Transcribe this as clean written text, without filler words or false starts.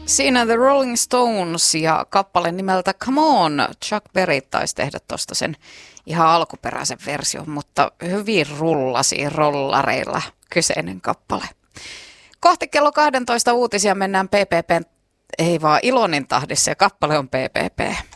Siinä The Rolling Stones ja kappale nimeltä Come On. Chuck Berry taisi tehdä tuosta sen ihan alkuperäisen version, mutta hyvin rullasi rollareilla kyseinen kappale. Kohti kello 12 uutisia mennään PPPn, ei vaan Ilonin tahdissa ja kappale on PPP.